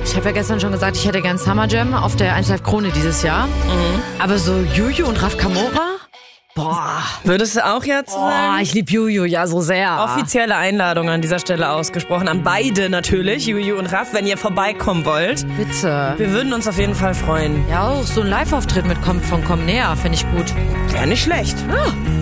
Ich habe ja gestern schon gesagt, ich hätte gern Summer Jam auf der 1 Live Krone dieses Jahr. Aber so Juju und Raf Kamora? Boah. Würdest du auch ja zu sagen? Ich liebe Juju ja so sehr. Offizielle Einladung an dieser Stelle ausgesprochen. An beide natürlich, Juju und Raf, wenn ihr vorbeikommen wollt. Bitte. Wir würden uns auf jeden Fall freuen. Ja, auch so ein Live-Auftritt mit Kommt von Komm näher, finde ich gut. Wäre nicht schlecht. Ja.